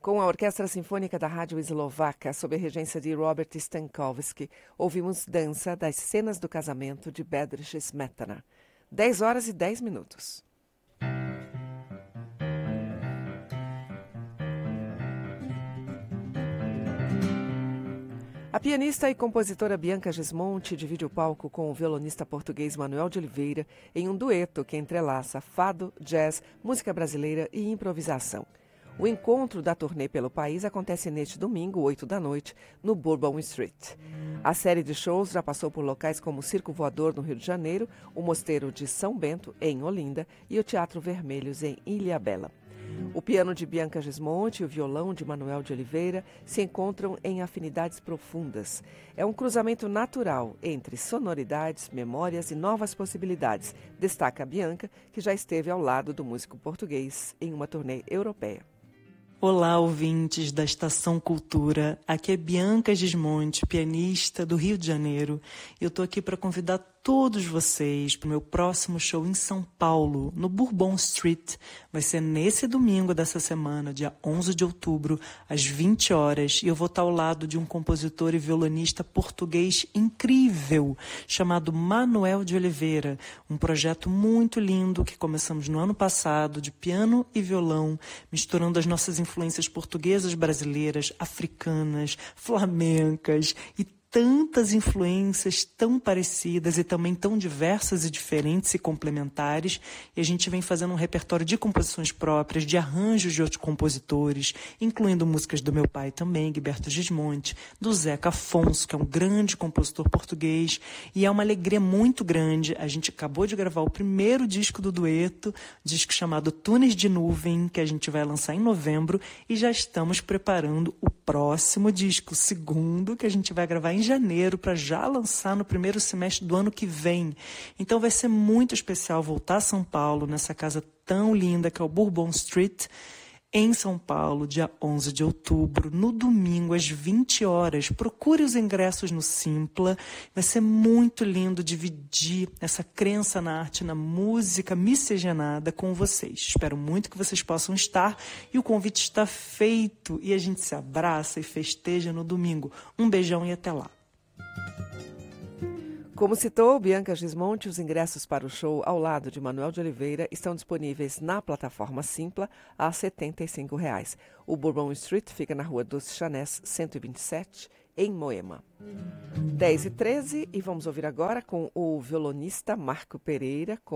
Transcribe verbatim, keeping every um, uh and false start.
Com a Orquestra Sinfônica da Rádio Eslovaca, sob a regência de Robert Stankowski, ouvimos Dança das Cenas do Casamento de Bedřich Smetana. dez horas e dez minutos. A pianista e compositora Bianca Gismonti divide o palco com o violonista português Manuel de Oliveira em um dueto que entrelaça fado, jazz, música brasileira e improvisação. O encontro da turnê pelo país acontece neste domingo, oito da noite, no Bourbon Street. A série de shows já passou por locais como o Circo Voador, no Rio de Janeiro, o Mosteiro de São Bento, em Olinda, e o Teatro Vermelhos, em Ilhabela. O piano de Bianca Gismonti e o violão de Manuel de Oliveira se encontram em afinidades profundas. É um cruzamento natural entre sonoridades, memórias e novas possibilidades, destaca a Bianca, que já esteve ao lado do músico português em uma turnê europeia. Olá, ouvintes da Estação Cultura. Aqui é Bianca Gismonti, pianista do Rio de Janeiro. Eu estou aqui para convidar todos vocês para o meu próximo show em São Paulo, no Bourbon Street. Vai ser nesse domingo dessa semana, dia onze de outubro, às vinte horas. E eu vou estar ao lado de um compositor e violonista português incrível, chamado Manuel de Oliveira. Um projeto muito lindo que começamos no ano passado, de piano e violão, misturando as nossas influências portuguesas, brasileiras, africanas, flamencas e tantas influências tão parecidas e também tão diversas e diferentes e complementares, e a gente vem fazendo um repertório de composições próprias, de arranjos de outros compositores, incluindo músicas do meu pai também, Guiberto Gismonti, do Zeca Afonso, que é um grande compositor português, e é uma alegria muito grande. A gente acabou de gravar o primeiro disco do dueto, disco chamado Túneis de Nuvem, que a gente vai lançar em novembro, e já estamos preparando o próximo disco, o segundo, que a gente vai gravar em janeiro, para já lançar no primeiro semestre do ano que vem. Então vai ser muito especial voltar a São Paulo, nessa casa tão linda que é o Bourbon Street, em São Paulo, dia onze de outubro, no domingo, às vinte horas. Procure os ingressos no Simpla. Vai ser muito lindo dividir essa crença na arte, na música miscigenada com vocês. Espero muito que vocês possam estar, e o convite está feito. E a gente se abraça e festeja no domingo. Um beijão e até lá. Como citou Bianca Gismonti, os ingressos para o show ao lado de Manuel de Oliveira estão disponíveis na plataforma Simpla a setenta e cinco reais. O Bourbon Street fica na Rua dos Chanés, cento e vinte e sete, em Moema. dez e treze, e vamos ouvir agora com o violonista Marco Pereira, com